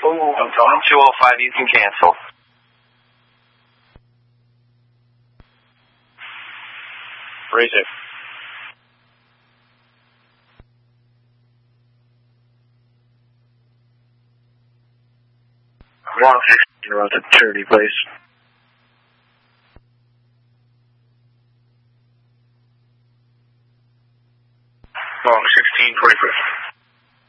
1205, you can cancel. Raise it. Long 16 around the Trinity Place. Long 16, 21st.